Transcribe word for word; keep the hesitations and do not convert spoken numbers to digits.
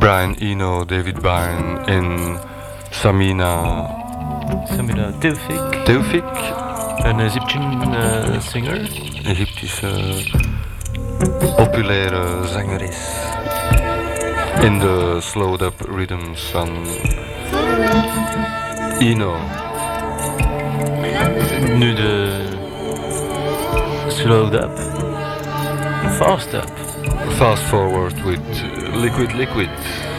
Brian Eno, David Byrne en Samina Samina Tewfik, Tewfik, een Egyptian uh, singer. Egyptische populaire zangeres. In de slowed up rhythms van Eno. Nu de slowed up, fast up. Fast forward with Liquid Liquid.